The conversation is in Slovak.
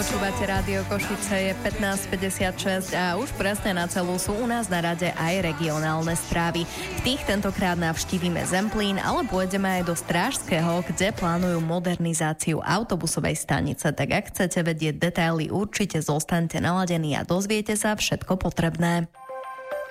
Počúvate Rádio Košice, je 15:56 a už presne na celú sú u nás na rade aj regionálne správy. V tých tentokrát navštívime Zemplín, ale pôjdeme aj do Strážského, kde plánujú modernizáciu autobusovej stanice. Tak ak chcete vedieť detaily, určite zostaňte naladení a dozviete sa všetko potrebné.